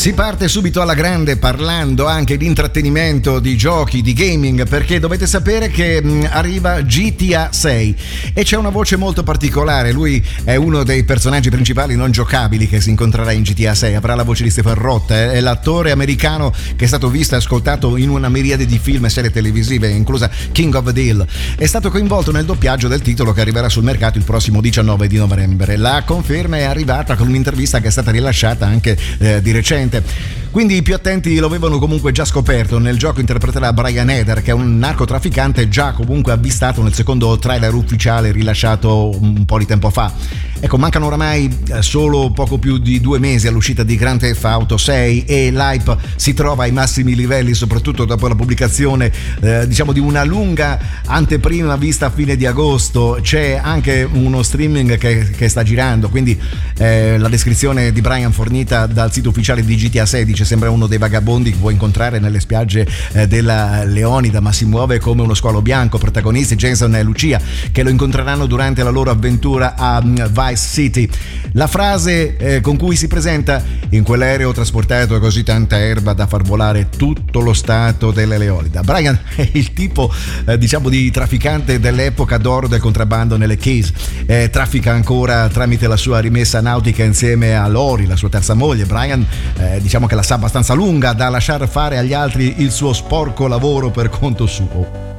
Si parte subito alla grande parlando anche di intrattenimento, di giochi, di gaming, perché dovete sapere che arriva GTA 6 e c'è una voce molto particolare. Lui è uno dei personaggi principali non giocabili che si incontrerà in GTA 6, avrà la voce di Stephen Roth, è l'attore americano che è stato visto e ascoltato in una miriade di film e serie televisive, inclusa King of the Hill. È stato coinvolto nel doppiaggio del titolo che arriverà sul mercato il prossimo 19 di novembre. La conferma è arrivata con un'intervista che è stata rilasciata anche di recente. Quindi i più attenti lo avevano comunque già scoperto. Nel gioco interpreterà Brian Heder, che è un narcotrafficante già comunque avvistato nel secondo trailer ufficiale rilasciato un po' di tempo fa. Ecco, mancano oramai solo poco più di 2 mesi all'uscita di Grand Theft Auto 6 e l'hype si trova ai massimi livelli, soprattutto dopo la pubblicazione di una lunga anteprima vista a fine di agosto. C'è anche uno streaming che sta girando, quindi la descrizione di Brian fornita dal sito ufficiale di GTA 6 dice: sembra uno dei vagabondi che puoi incontrare nelle spiagge della Leonida, ma si muove come uno squalo bianco. Protagonisti Jason e Lucia, che lo incontreranno durante la loro avventura a Vice City. La frase con cui si presenta: in quell'aereo trasportato così tanta erba da far volare tutto lo stato delle Leonida. Brian è il tipo di trafficante dell'epoca d'oro del contrabbando nelle Keys. Traffica ancora tramite la sua rimessa nautica insieme a Lori, la sua terza moglie. Brian che la sa abbastanza lunga da lasciar fare agli altri il suo sporco lavoro per conto suo.